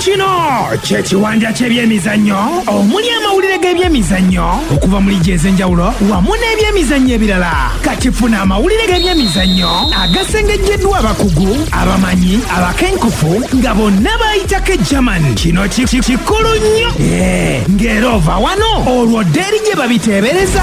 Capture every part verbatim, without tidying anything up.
Kino kyekiwanja ky'ebyemizannyo omuli amawulire g'ebyemizannyo okuva muri jezi enjawulo wamu n'ebyemizannyo ebirala. Kati funa amawulire g'ebyemizannyo agasengejjeddwa abakugu, abamanyi, abakenkufu nga bonna bayitako German. Kino kikulu nnyo ng'era ova wano olwo ddeeri gye babiteebereza.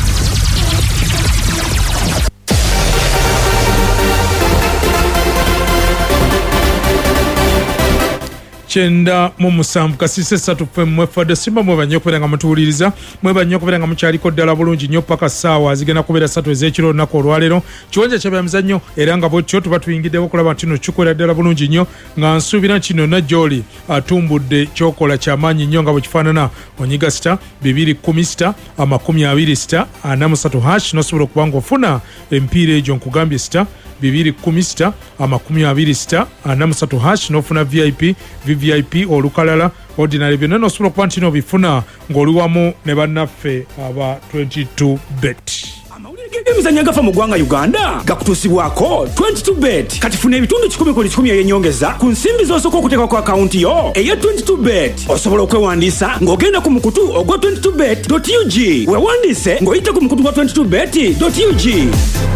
Chenda mu musanvu kasise satu fe mwefadde simba mwebanyo okubeera nga mutuwuliriza, mwebanyo okubeera nga mukyaliko ddala bulungi nnyo paka ssaawa zigenda kubeera ssatu ez'ekiro olunaku olwaleero. Kiwanja ky'ebyemizannyo era nga bwetyo tuba tuyingiddewo okulaba nti no kikolera ddala bulungi nnyo, nga nsuubira kino najjoli atumbudde kyokola kyamaanyi nnyo nga bwe kifaanana. Onyiga sita bibiri kkumi sita amakumi abiri sita ana musatu hash n'osobola okuba ng'ofuna empiira egyo nkugambye sita bibiri kkumi sita amakumi abiri sita ana musatu hash n'ofuna V I P V V I P olukalala ordinary byonna n'osobola okuba nti n'obifuna ng'oli wamu ne bannaffe aba twenty-two bet. Emizannyo agafa mu ggwanga Uganda gakutuusibwako twenty-two bet. Kati funa ebitundu kikumi ku kikumi eyenyongeza ku nsimbi z'osooka okuteeka ku akawunti yo eya twenty-two bet. Osobola okwewandiisa ng'ogenda ku mukutu ogwa twenty-two bet dot U G. Weewandiise ng'oyita ku mukutu gwa twenty-two bet dot U G.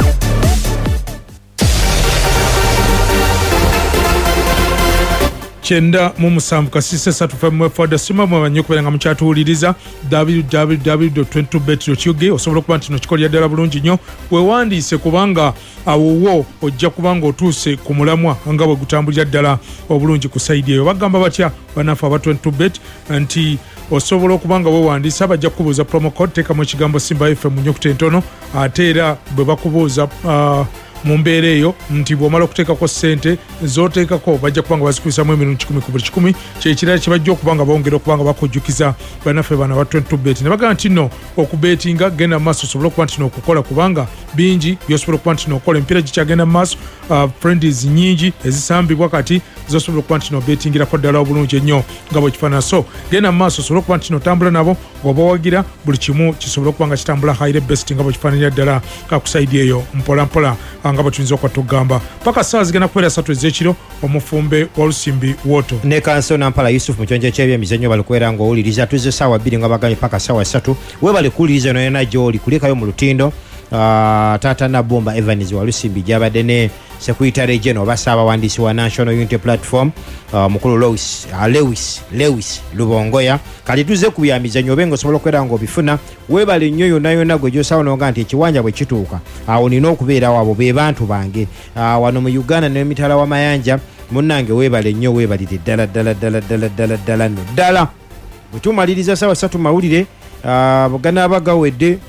Chenda mu musanvu kasise satu fe mwefadde simba mwebanyo okubeera nga mukyatuwuliriza w w w dot twenty-two bet dot U G. Osobola okuba nti no kikolera ddala bulungi nnyo, weewandiise kubanga awowo ojja kuba nga otuuse ku mulamwa nga bwe gutambulira ddala obulungi ku sayidi eyo. Bagamba batya bannaffe aba twenty-two bet nti osobola okuba nga weewandiisa bajja kukubuuza promo code, teekamu ekigambo Simba F M mu nnyukuta entono, ate era bwe bakubuuza uh, mu mbeera eyo nti bw'omala okuteekako ssente z'oteekako bajja kuba nga bazikubisamu emirundi kikumi ku buli kikumi. Kyekirala kye bajja okuba nga bongera okuba nga bakujjukiza bannaffe bano aba twenty-two bet. Ne bagamba nti nno okubeetinga genda mu maaso osobola okuba nti n'okukola kubanga bingi by'osobola okuba nti n'okola. Empiira gikyagenda mu maaso, uh, friendlies nnyingi ezisambibwa kati z'osobola okuba nti n'obeetingirako ddala obulungi ennyo nga bwe kifaanana. So genda mu maaso osobola okuba nti n'otambula nabo ng'oba wagira buli kimu kisobola okuba nga kitambula high best nga bwe kifaananira ddala ku sayidi eyo mpola mpola nga bwe tuyinza okuba tugamba. Paka ssaawa zigenda kubeera ssatu ez'ekiro omufumbe wa Lusimbi Woto ne Kansona Nampala Yusuf mu kyonja ky'ebyemizannyo bali kubeera ng'owuliriza tuzze ssaawa bbiri nga bagambye paka ssaawa ssatu. Weebale kuwuliriza eno yonna gy'oli kulekayo mu lutindo. Uh, Taata Nabomba Evans wa Lusimbi gy'abadde ne Secretary General oba Ssaabawandiisi wa National Unity Platform uh, mukulu Lewis, uh, Lewis, Lewis Lubongoya. Kati tuzze ku byamizannyo obe ng'osobola okubeera ng'obifuna. Weebale nnyo yonna yonna gwe gy'osaawa n'oga nti ekiwanja bwe kituuka awo nina okubeerawo, abo be bantu bange uh, wano mu Uganda n'emitala w'amayanja. Munnange weebale nnyo, weebalire ddala ddala ddala ddala ddala ddala nno ddala. Bwe tumaliriza ssaawa ssatu mawulire uh, ganaaba gawedde.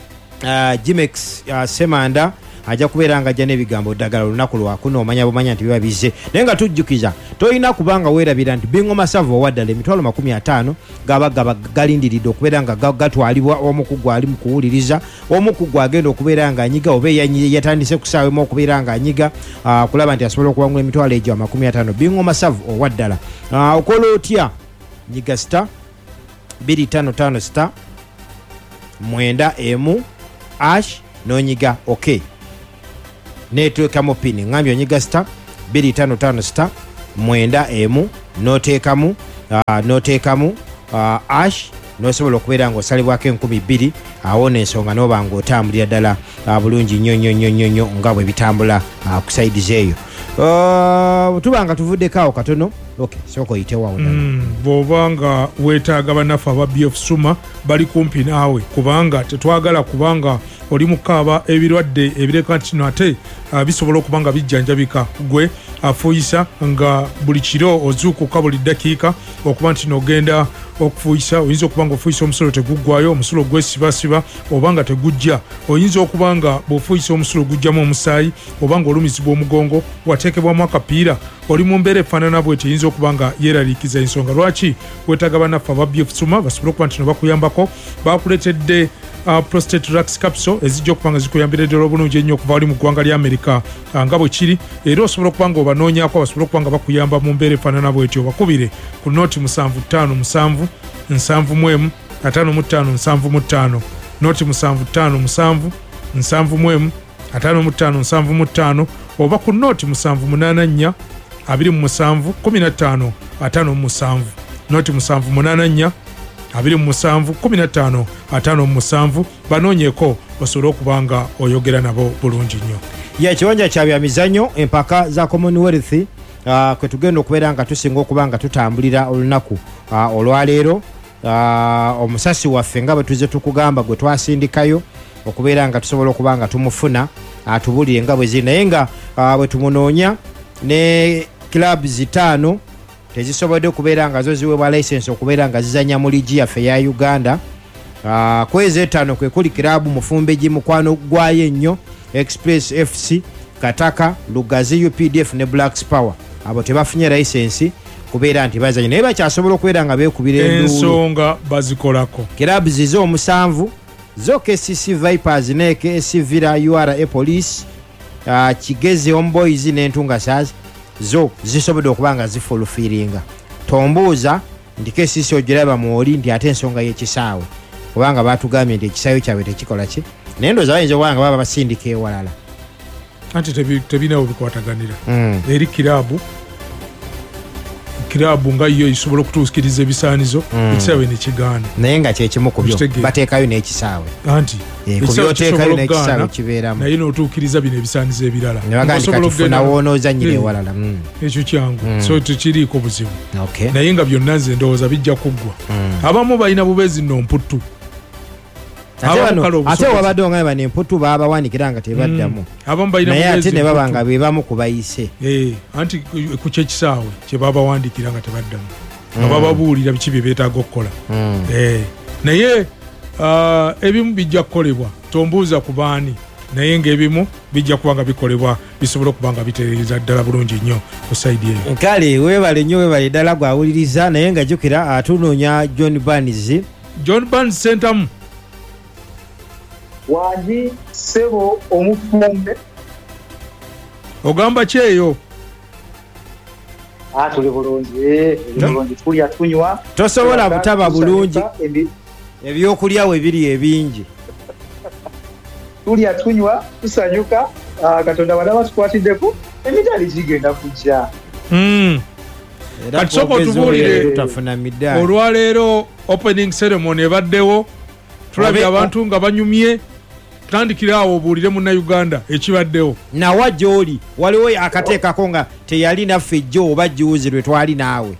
Uh, Jimex uh, Semanda ajja kubeera nga ajja n'ebigambo ddagala olunaku lwakuno omanya bumanya nti biba bizze, naye nga tujjukiza tolina kubanga weerabira nti Bingoma Savo waddala emitwalo makumi ataano gaba gaba galindiridde okubeera nga gatwalibwa omu ku gwe ali mu kuwuliriza, omu ku gwe agenda okubeera nga anyiga oba yatandise ku ssaawa emu okubeera nga anyiga uh, kulaba nti asobola okuwangula emitwalo egyo amakumi ataano. Bingoma Savo owaddala uh, okola otya? Nyiga sita bbiri ttaano ttaano sita mwenda emu ash nonyiga okay neteekamu pini ngambye onyiga sita bbiri ttaano ttaano sita mwenda emu noteekamu uh, noteekamu uh, ash nosobola okubeera ng'osalibwako enkumi bbiri. Awo n'ensonga n'oba ng'otambulira ddala uh, bulungi nnyo nnyo nnyo nnyo nnyo nga bwe bitambula uh, ku sayidi zeeyo. Uh, tuba nga tuvuddeko awo katono. Okay, soko yitewawo mm, bw'oba nga weetaaga bannaffe aba B F Suma bali kumpi naawe kubanga tetwagala kubanga oli mukaaba ebirwadde ebireka nti no ate uh, bisobola okuba nga bijjanjabika gwe afuuyisa nga buli kiro ozuukuka buli ddakiika okuba nti n'ogenda okufuuyisa. Oyinza okuba nga ofuuyisa omusulo teguggwayo, omusulo gwesibasiba oba nga tegujja. Oyinza okuba nga bw'ofuuyisa omusulo gujjamu omusaayi oba nga olumizibwa omugongo wateekebwamu akapiira. Oli mu mbeera efaanana bw'etyo eyinza okuba nga yeeraliikiza ensonga. Lwaki weetaaga bannaffe aba B F Suma basobole okuba nti no bakuyambako. Bakuleetedde uh, prostate relax capsule ezijja okuba nga zikuyambira ddala obulungi ennyo okuva oli mu ggwanga lya Amerika uh, nga bwe kiri, era osobola okuba nga obanoonyako basobole okuba nga bakuyamba mu mbeera efaanana bw'etyo. Bakubire ku nooti musanvu ttaano musanvu nsanvu mu emu ataano mu ttaano nsanvu mu ttaano, nooti musanvu ttaano musanvu nsanvu mu emu ataano mu ttaano nsanvu mu ttaano, oba ku nooti musanvu munaana nnya abiri mu musanvu kumi na ttaano ataano mu musanvu noti musanvu munaana nnya abiri mu musanvu kumi na ttaano ataano mu musanvu banoonyeko osobola okuba nga oyogera nabo bulungi nnyo. ya ekiwanja kya bya mizannyo empaka za Commonwealth uh, kwe tugenda okubeera nga tusinga okuba nga tutambulira olunaku uh, olwaleero uh, omusasi waffe nga bwe tuze tukugamba gwe twasindikayo okubeera nga tusobola okuba nga tumufuna atubulire nga bwe ziri naye nga uh, bwe tumunoonya ne club zitaano tezisobodde okubeera nga zo ziweebwa license okubeera nga zizanya mu ligi yaffe ya Uganda. Uh, kwezi etaano kwe kuli kirabu Mufumbeji, Mukwano gwayo ennyo, Express F C, Kataka, Lugazi U P D F ne Blacks Power. Abo tebafunye license kubeera nti bazanya naye bakyasobola okubeera nga beekubira enduulu ensonga bazikolako. kirabu zizo omusanvu zo K C C Vipers ne K S Villa U R A Police, uh, Kigezi Homeboys n'Entunga Stars zo zisobodde okuba nga zifulufiringa. Tombuuza nti K C C ogiraba muoli nti ate ensonga y'ekisaawe kubanga batugambye nti ekisaawe kyabwe tekikola ki naye ndowooza bayinza okuba nga baba basindika ewalala anti tebinawo bikwataganira mm. eri kirabu kirabu nga yo isobola okutuukiriza ebisaanizo mm. ekisaawe nekigaana naye nga kyekimu ku byo bateekayo n'ekisaawe anti ekisaawe n'ekisaawe kibeeramu naye n'otuukiriza bino ebisaanizo ebirala ne bagandika tufuna wonoozannyira ewalala mm. ekyo kyangu mm. so tekiriiko buzibu okay. naye nga byonna nze ndowooza bijja kuggwa mm. abamu balina bubeezi nno mputtu ate wabadde nga bano emputu babawanikira nga tebaddamu naye ate ne baba nga be bamu ku bayise anti ku kyekisaawe kye babawandikira nga tebaddamu nga bababuulira biki bye beetaaga okukola naye ebimu bijja kukolebwa tombuuza ku baani naye ng'ebimu bijja kuba nga bikolebwa bisobola okuba nga bitereeza ddala bulungi nnyo ku sayidi eyo. Kale weebale nnyo weebale ddala gwawuliriza naye nga jjukira atunoonya John Barnes. John Barnes Centamu Wanji sebo omufumbe ogamba kyeyo ah tuli bulungi eh bulungi tulya tunywa tosobola butaba bulungi ebyokulya we biri ebingi tulya tunywa tusanyuka Katonda bana batukwatiddeko emitali gigenda kujja mm. kati soko tubulire tutafuna middaali olwaleero opening ceremony ebaddewo tulabye abantu nga banyumye tandikirawo obuulire munna Uganda ekibaddewo nawa gy'oli waliwo akateekako nga teyali naffe jjo oba jjuuzi lwe twali naawe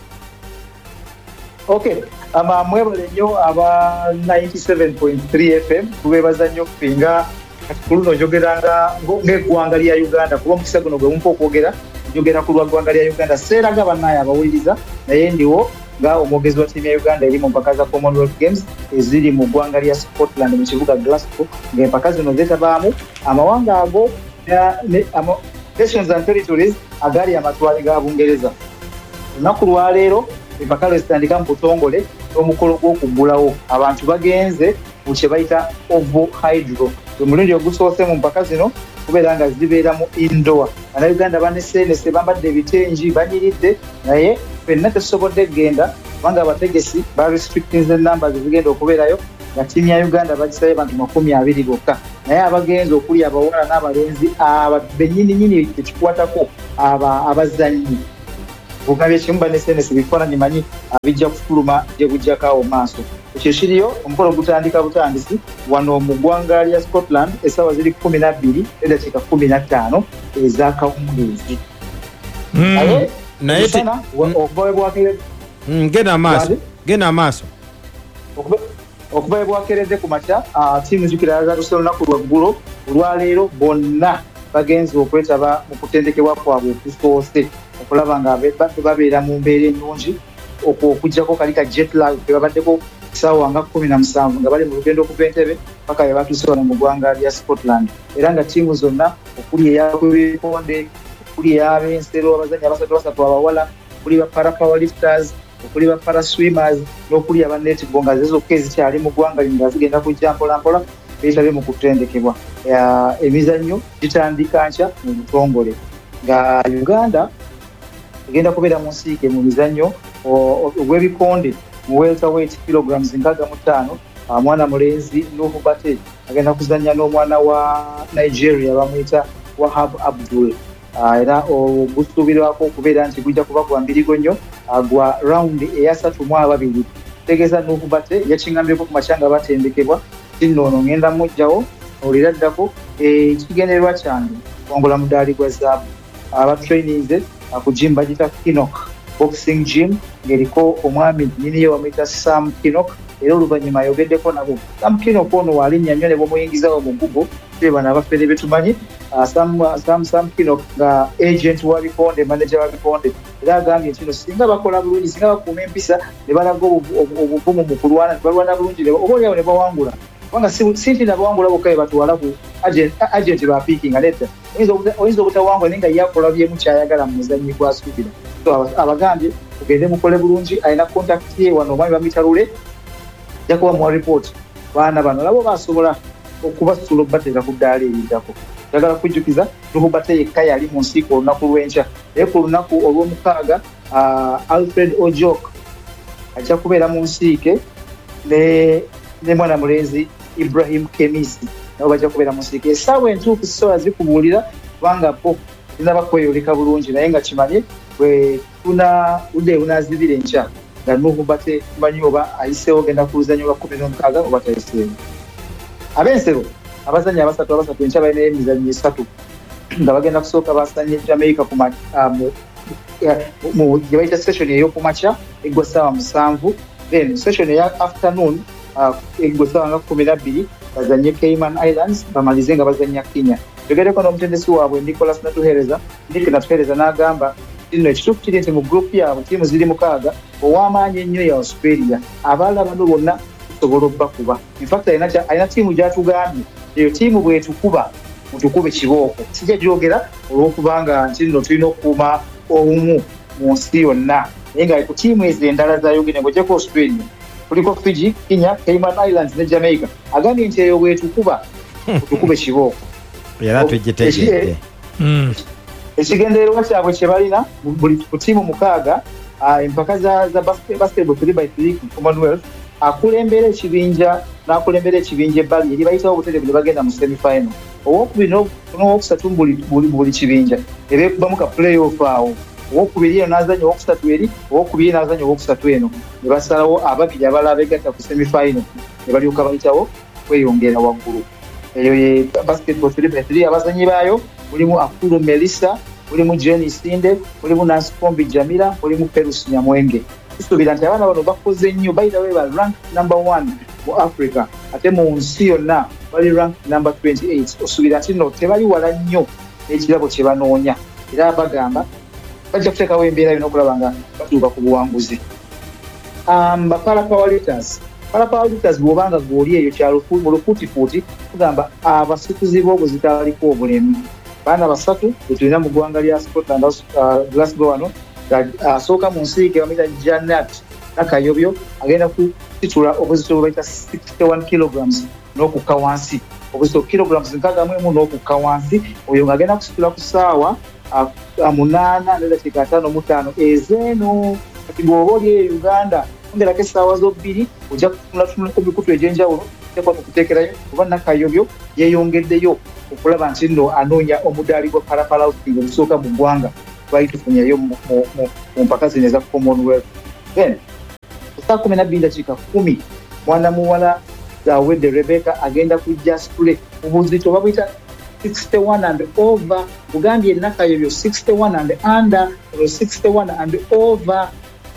okay ama mwebale nnyo aba ninety-seven point three F M tubeebaza nnyo kufinga ku luno njogeranga ng'eggwanga lya Uganda kuba omukisa guno gwe mumpa okwogera njogera ku lwaggwanga lya Uganda seeraga bannaye abawuliriza naye ndiwo nga omwogezi wa ttiimu ya Uganda eri mu mpaka za Commonwealth Games eziri mu ggwanga lya Scotland mu kibuga Glasgow ng'empaka zino zeetabaamu amawanga ago nations and territories agali amatwale ga Bungereza. Olunaku lwaleero empaka lwe zitandika mu butongole n'omukolo gw'okuggulawo abantu bagenze mu kye bayita ovo hydro omulundi ogusoose mu mpaka zino kubeera nga zibeera mu indoor. Bannayuganda baneseenese bambadde ebitengi banyiridde naye fenna tetusobodde kgenda kubanga abategesi ba restrictinze numbers zigenda okubeerayo nga ttiimu ya Uganda bagisabye bantu makumi abiri bokka naye abagenzi okuli abawala n'abalenzi bennyininyini ekikwatako abazannyi bugabye ekimu baneseenese bifaananyi manyi abijja kufuluma gye bujjakaawo maaso ekyo kiriyo omukolo gutandika butandisi wano mu ggwanga lya Scotland essaawa ziri kumi na bbiri n'eddakiika kumi na ttaano ez'akawungeezi naye genda amaaso genda amaaso okuba bwakereze ku makya ttiimu zikira zaatuse olunaku lweggulo olwaleero bonna bagenze okwetaba mu kutendekebwa kwabwe okusoose okulaba nga babeera mu mbeera ennungi okujjako kali ka jet lag kebabaddeko ssaawa nga kumi na musanvu nga bali mu lugendo okuva Entebbe paka bwe batuuse wano mu ggwanga lya Scotland era nga ttiimu zonna okuli ey'abebikonde okuli ey'ab'ensero abazannyi abasatu basatu abawala okuli ba para powerlifters okuli ba para swimmers n'okuli aba netball nga zezokka ezikyali mu ggwanga lino nga zigenda kujja mpola mpola beetabye mu kutendekebwa emizannyo gitandika nkya mu butongole nga Uganda egenda kubeera mu nsiike mu mizannyo ogw'ebikonde mu welterweight kilograms nkaaga mu ttaano mwana mulenzi Nuhu Bate agenda kuzannya n'omwana wa Nigeria bamuyita Wahab Abdul era ogusuubirwako okubeera nti gujja kuba gwa mbirigo nnyo gwa rawundi eyasatu mu ababiri. Tegeeza Nuhubate yakingambyeko ku makya nga batendekebwa tinoono ngenda mujjawo olira ddako ekigendererwa kyange wangula mudaali gwa zaabu abatraininze ku gym bagita Kinok boxing gym ng'eriko omwami niniyo bamuyita Sam Kinok era oluvannyuma ayogeddeko nabo. Sam Kinok ono walinnya nnyo ne bamuyingizawo mu Google tube bano abafere betumanyi. Sam, Sam, Sam Kinok nga agent wa Bikonde, manager wa Bikonde era agambye nti no singa bakola bulungi singa bakuuma empisa ne balaga obuvumu mu kulwana ne balwana bulungi oba olyawo ne bawangula kubanga si nti nabawangula bokka batuwala ku agent ba peaking nedda oyinza obutawangula naye nga yakola byemu kyayagala mu muzannyi gwasuubira. So abagambye tugende mukole bulungi alina contact ye wano omwami bamitalule jakuba mu report baana bano nabo basobola okubasula okubateeka ku ddaala eriddako. Njagala kujjukiza Nuhubate yekka yali mu nsiiko olunaku lw'enkya naye ku lunaku olw'omukaaga Alfred Ojok ajja kubeera mu nsiike ne ne mwana mulenzi Ibrahim Kemisi nabo bajja kubeera mu nsiike. Essaawa entuufu sisobola zikubuulira kubanga po zinaba kweyoleka bulungi naye nga kimanye bwe tuna udde unaazibira enkya nga Nuhubate tumanyi oba ayiseewo genda ku luzannya lwa kkumi n'omukaaga oba tayiseewo. Ab'ensero abazanyi abasatu abasatu enkya balina emizannyo esatu nga bagenda kusooka basanye Jamaica mu gye bayita session ey'okumakya eggwa ssaawa musanvu then session eya afternoon eggwa ssaawa nga kkumi nabbiri bazanye Cayman Islands bamalize nga bazanya Kenya. Jogereko n'omutendesi waabwe Nicholas Natuhereza Nick Natuhereza n'agamba nno ekituufu kiri nti mu group yaabwe ttiimu ziri mukaaga ow'amaanyi ennyo ya Australia abalala bano bonna tusobola obbakuba. Infact alina ttiimu gy'atugambye eyo ttiimu bwetukuba mutukube kibooko. Sijja gyogera olw'okubanga nti nno tulina okukuuma obumu mu nsi yonna naye nga ku ttiimu ezo endala za Uganda ng'ogyeko Australia kuliko Fiji, Kenya, Cayman Islands ne Jamaica agambye nti eyo bwetukuba mutukube kibooko. Era tugitegeedde. Ekigendererwa kyabwe kye balina buli ku ttiimu mukaaga empaka za basketball three by three ku Commonwealth akulembera ekibinja n'akulembera ekibinja ebbali eri bayitawo obutereevu ne bagenda mu semi-final. Owokubiri n'owokusatu buli kibinja ne beekubamu ka play-off awo. Owokubiri eno n'azanya owokusatu eri, owokubiri n'azanya owokusatu eno ne basalawo ababiri abalala begatta ku semi-final ne balyoka bayitawo kweyongera waggulu. Eyo ye basketball three by three abazanyi baayo mulimu Akulu Melissa, mulimu Jenny Sinde, mulimu Nancy Kombi Jamila, mulimu Perus Nyamwenge. Tusuubira nti abaana bano bakoze nnyo by the way ba rank number one mu Africa ate mu nsi yonna bali rank number twenty-eight. Osuubira nti nno tebali wala nnyo n'ekirabo kye banoonya era bagamba bajja kuteekawo embeera yonna okulaba nga batuuka ku buwanguzi. Um, Bapala Powerlifters Powerlifters bw'obanga gw'oli eyo mu lufuutifuuti tugamba abasituzi b'obuzito abaliko obulemu baana basatu betulina mu ggwanga lya Scotland uh, Glasgow wano asooka mu nsiike bamuyita Janet Nakayobyo agenda kusitula obuzito bwe bayita sixty-one kilograms n'okukka wansi obuzito kilograms nkaaga mu emu n'okukka wansi oyo ng'agenda kusitula ku ssaawa munaana n'eddakiika ataano mu ttaano ezeeno kati bw'oba oli e Uganda ongerako essaawa zobbiri ojja kutunulatunula ku mikutu egy'enjawulo tekwa okuteekerayo oba Nakayobyo yeeyongeddeyo okulaba nti nno anoonya omudaali gwa parapalauting obusooka mu ggwanga twali tufunyeyo mu mpaka zino eza Commonwealth. Then saa kumi nabbiri dakiika kumi mwana muwala Zawedde Rebecca agenda kujja situle mu buzito babuyita sixty-one and over. Bugambye Nakayobyo sixty-one and under or sixty-one and over.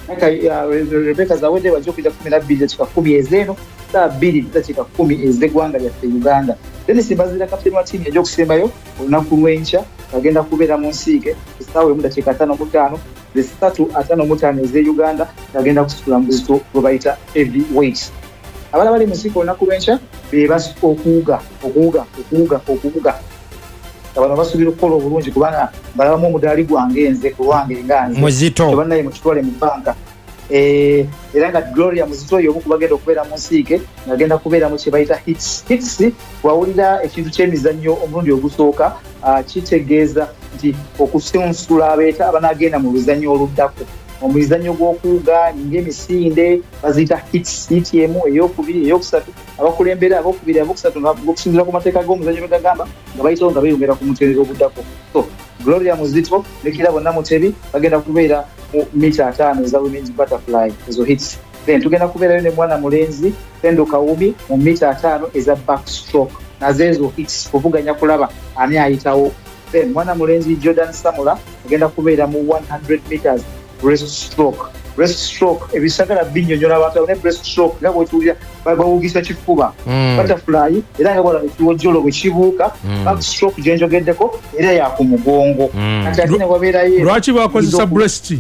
Rebecca Zawedde bajja okujja kumi nabbiri dakiika kumi ezeeno saa bbiri dakiika kumi ez'eggwanga lyaffe Uganda. Dennis Mbazira kapiteni wa ttiimu egy'okusembayo olunaku lw'enkya agenda kubeera mu nsiike essaawa emu dakiika ataano mu ttaano zesatu ataano mu ttaano ez'e Uganda agenda kusitula mu buzito bwe bayita heavy weight. Abala bali mu nsiike olunaku lw'enkya be basika okuwuga okuwuga okuwuga okuwuga abano basuubira okukola obulungi kubanga balabamu omudaali gwange nze ku lwange nga nze muzito bannaye mukitwale mu banka. Eh, era nga Gloria Muzito oyo omu ku bagenda okubeera mu nsiike ng'agenda kubeera mu kye bayita hits. Hits bw'awulira ekintu ky'emizannyo omulundi ogusooka kitegeeza nti okusunsula abeeta abanaagenda mu luzannyo oluddako. Omuzannyo gw'okuwuga ng'emisinde baziyita hits, hit emu, ey'okubiri, ey'okusatu, abakulembera ab'okubiri, ab'okusatu ng'okusinziira ku mateeka g'omuzannyo bwe gagamba nga bayitawo nga beeyongera ku muteerero oguddako. So Gloria Muzito ne Kirabo Namutebi bagenda kubeera mu mita ataano eza women's butterfly ezo hits. Then tugenda kubeerayo ne mwana mulenzi Pendo Kawumi mu mita ataano eza backstroke nazezo hits kuvuganya kulaba ani ayitawo. Then mwana mulenzi Jordan Samula agenda kubeera mu one hundred meters breaststroke. Breaststroke ebisagala binyonyola abantu ne breaststroke nga bw'otuulira bawugisa kifuba. Mm. Butterfly era nga bw'olaba ekiwojjolo bwe kibuuka. Mm. Backstroke gye njogeddeko era ya ku mugongo. Mm. Kati ate ne wabeerayo lwaki bakozesa breast?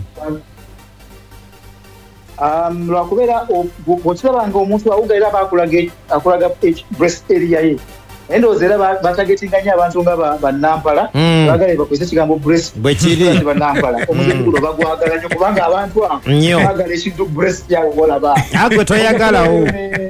Um, lwakubeera bw'okiraba ng'omuntu awuga era baakulaga akulaga breast area ye. Endowooza era batagetinganya abantu nga bannampala baagala bakozesa ekigambo breast bwe kiri bannampala omugenzi guno bagwagala nnyo kubanga abantu abo nnyo baagala ekintu breast yaabwe bolaba agwe toyagalawo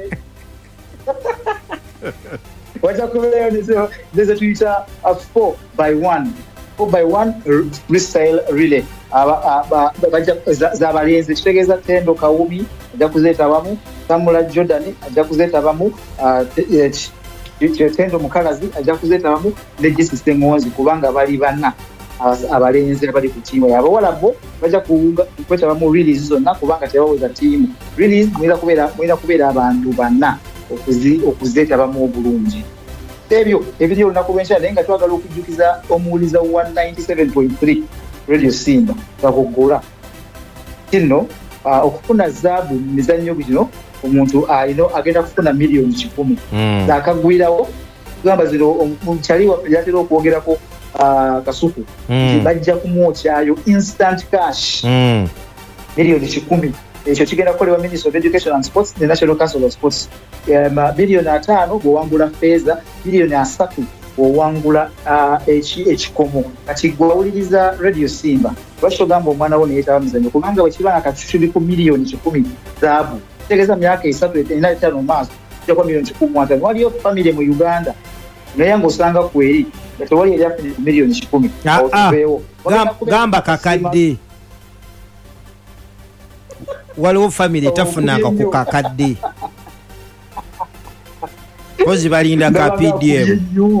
wajja kubeerayo neze tuyita four by one four by one freestyle relay z'abalenzi kitegeeza Tendo Kawumi ajja kuzeetabamu, Samula Jordan ajja kuzeetabamu, Tendo Mukalazi ajja kuzeetabamu ne Jesse Sengonzi kubanga bali bana abalenzi abali ku tiimu yaabo. Abawala bo bajja kwetabamu release zonna kubanga tebaweza tiimu. Release mwina kubeera mwina kubeera abantu bana okuzeetabamu obulungi. Ebyo ebiri olunaku lw'enkya naye nga twagala okujjukiza omuwuliza one ninety-seven point three Radio Simba bakugula kino okufuna zaabu mu mizannyo gino omuntu alina agenda kufuna miliyoni kikumi zakagwirawo gamba zino omukyali waffe yatera okwogerako Kasuku bajja kumwokyayo instant cash miliyoni kikumi ekyo kigenda kukolebwa Ministry of Education and Sports ne National Council of Sports. Biliyoni ataano bw'owangula feeza, biliyoni asatu bw'owangula ekikomo. Kati gwawuliriza Radio Simba lwaki ogamba omwana wo neyeetaba muzannyo kubanga bwe kiba nakatuli ku miliyoni kikumi zaabu kitegeeza myaka esatu ena etaano mu maaso kijja kuba miliyoni kikumi mu ataano. Waliyo famire mu Uganda naye ng'osanga kweri nga tewali eri afunye miliyoni kikumi otuveewo gamba kakadde waliwo famire tafunanga ku kakadde kozi balinda ka P D M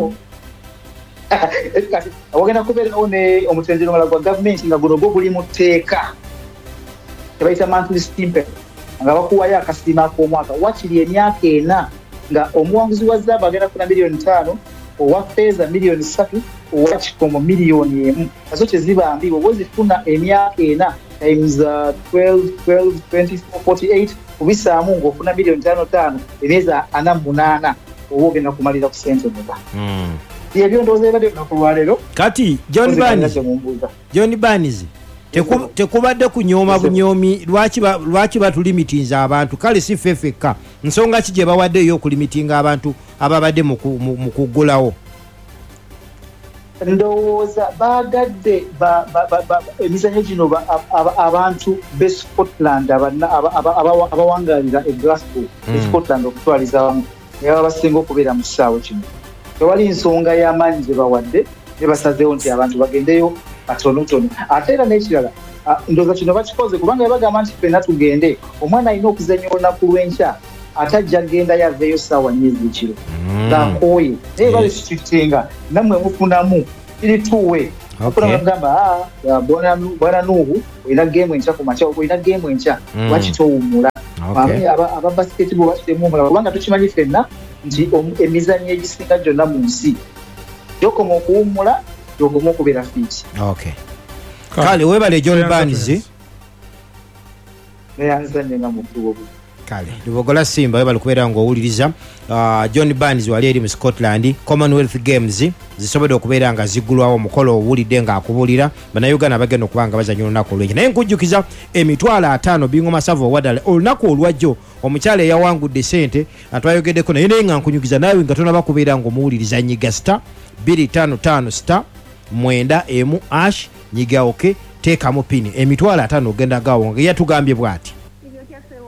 wagenda kubeerawo ne omutendera omulala gwa gavumenti nga guno gwo guli mu tteeka tebayita monthly stipend nga bakuwayo akasiima k'omwaka wakiri emyaka ena nga omuwanguzi wa zaabu agenda kufuna miliyoni ttaano owa feeza miliyoni ssatu owa kikomo miliyoni emu nazo kyezibambi oba ozifuna emyaka ena times uh, twelve, twelve, twenty-four, forty-eight kubisaamu ng'ofuna miliyoni ttaano ttaano emyezi ana munaana oba ogenda kumalira ku sente muba ebyo ndowooza ebadde lunaku lwaleero. Kati John Barnes John Barnes tekubadde kunyooma bunyoomi lwaki batulimitinza abantu kale si ffe ffekka nsonga ki gye bawaddeyo okulimitinga abantu ababadde mu kuggulawo? Ndowooza baagadde emizannyo gino abantu b'e Scotland abawangalira e Glasgow e Scotland okutwaliza awamu naye baba basinga okubeera mu kisaawe kino. Tewali nsonga y'amaanyi gye bawadde ne basazeewo nti abantu bagendeyo katonotono. Ate era n'ekirala ndowooza kino bakikoze kubanga bagamba nti ffenna tugende omwana alina okuzannya olunaku lw'enkya atajja agenda yaveeyo ssaawa nnya ez'ekiro ng'akooye naye balisikitinga nammwe mufunamu iri tuwe okugamba bwana Nuhu olina geemu enkya ku makya olina geemu enkya lwaki towummula aba basketball bakitemuwummula kubanga tukimanyi ffenna nti emizannyo egisinga gyonna mu nsi gyokoma okuwummula gyokoma okubeera fiiti. Kale webale John Barnes neyanzannye nga mukubo kale Lubogola Simba webale kubeera ng'owuliriza uh, John Barnes wali eri mu Scotland Commonwealth Games zisobodde okubeera nga ziggulwawo omukolo owulidde ng'akubulira bannayuganda bagenda okuba nga bazannya olunaku olw'enkya naye nkujjukiza emitwalo ataano Bingoma Savo Wadala olunaku olwajjo omukyala eyawangudde sente atwayogeddeko naye naye nga nkunyukiza naawe nga tonaba kubeera ng'omuwuliriza nyiga star bbiri ttaano ttaano star mwenda emu ash nyiga oke teekamu pini emitwalo ataano ogenda gawo nga yatugambye bw'ati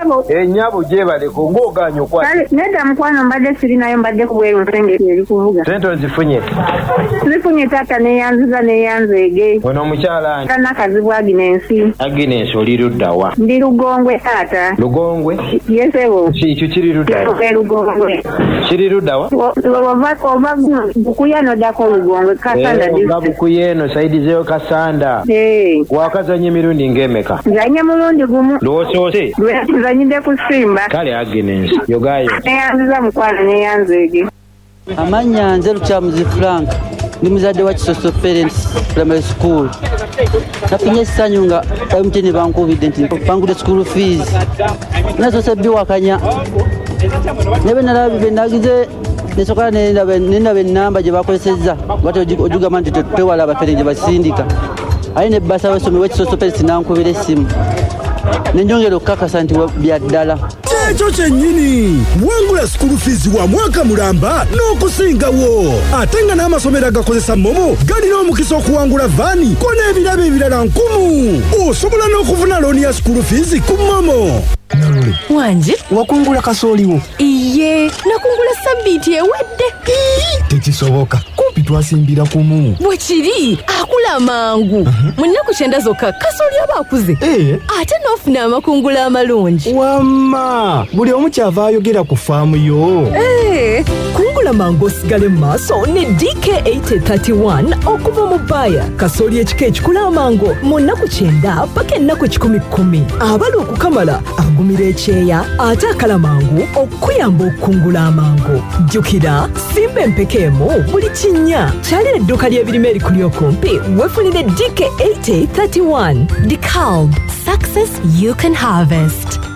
Enyabo gyebale ko ng'oganya okwata. Nedda mukwano mbadde sirinayo mbadde kubweru nsengeti eri kuvuga. Sente onzifunye? Zifunye taata neyanziza neyanzeege. Ono omukyala ani? Tanakazibwa Aginensi. Aginensi oli ludda wa? Ndi Lugongwe taata. Lugongwe? Yesebo. Ekyo kiri ludda wa? Lugongwe. Kiri ludda wa? Ova ova Bukuyano dako Lugongwe Kasanda district. Nga Bukuyeno saidizeyo Kasanda. Eh. Wakazanya emirundi ng'emeka? Zanya mulundi gumu. Lwosoose? Lwezanyide ku Simba. Kale Aginensi yogayo. Neyanziza mukwano neyanzeege. Amanya nze Lukyamuzi Frank ndi muzadde wa Kisoso Parents Primary School. Nafunye essanyu nga M T N bankubidde nti bangudde school fees. Nasoose biwakanya. Nebe nalaba bye nagize nesokola nendaba ennamba gye bakozesezza bate ojugamba nti tewala abapere gye basindika. Aye ne bbasa w'essomero w'Ekisoso Parents nankubira essimu. Nenjongera okukakasa nti bya ddala. Ekyo kyennyini wangula school fees wa mwaka mulamba n'okusingawo ate nga n'amasomero agakozesa momo galina omukisa okuwangula vaani ko n'ebirabo ebirala nkumu. Osobola n'okufuna looni ya school fees ku momo. Wanje wakungula kasooliwo? Iye nakungula sabbiiti ewedde. Tekisoboka kumpi twasimbira kumu. Bwekiri akula mangu uh-huh. Mu nnaku kyenda zokka kasooli aba akuze eh. Ate n'ofuna amakungula amalungi. Wamma buli omu kyava ayogera ku faamu yo. Eh, kungula mangu osigale mu maaso ne D K eighty thirty-one okuva mu bbaya. Kasooli ekika ekikula amangu mu nnaku kyenda paka ennaku kikumi kkumi. Abali okukamala agumira ekyeya ate akala mangu okuyamba okukungula amangu. Jjukira simba empekeemu buli kinnya kyalira edduuka ly'ebirime erikuli okumpi wefunire D K eighty thirty-one. DeKalb, success you can harvest.